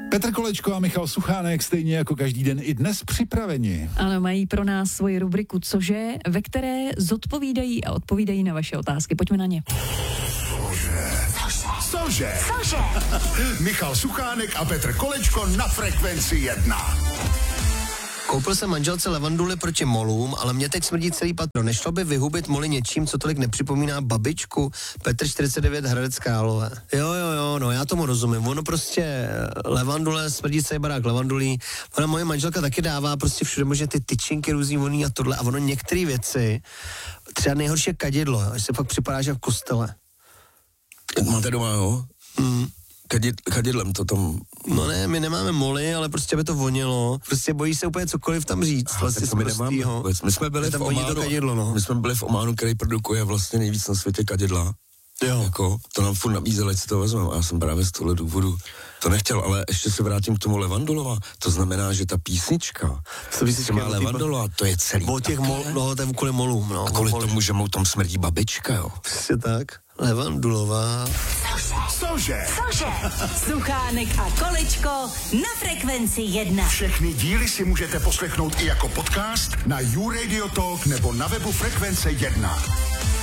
Petr Kolečko a Michal Suchánek stejně jako každý den i dnes připraveni. Ano, mají pro nás svoji rubriku Cože, ve které zodpovídají a odpovídají na vaše otázky. Pojďme na ně. Cože? Michal Suchánek a Petr Kolečko na Frekvenci 1. Koupil jsem manželce levanduly proti molům, ale mě teď smrdí celý patro. Nešlo by vyhubit moly něčím, co tolik nepřipomíná babičku? Petr 49 Hradec Králové. Jo, no já tomu rozumím. Ono prostě levandule, smrdí celý barák levandulí. Ona moje manželka taky dává prostě všude možná ty tyčinky různý voný a tohle. A ono některé věci, třeba nejhorší je kadidlo, až se fakt připadá, že v kostele. Máte doma, jo? Kadidlem to tam... No ne, my nemáme moly, ale prostě by to vonilo. Prostě bojí se úplně cokoliv tam říct. Vlastně my nemáme. My jsme byli v Ománu, kadidlo, no. My jsme byli v Ománu, který produkuje vlastně nejvíc na světě kadidla. Jo. Jako, to nám furt nabízeli, si to vezmeme. A já jsem právě z tohle důvodu to nechtěl, ale ještě se vrátím k tomu Levandulova. To znamená, že ta písnička má Levandulova, to je celý. O těch no, to je kvůli molům, no. A kvůli tomu, že mu tam smrdí babička, jo. Přesně tak. Levandulová. Cože? Suchánek a Kolečko na Frekvenci 1. Všechny díly si můžete poslechnout i jako podcast na YouRadio Talk nebo na webu Frekvence 1.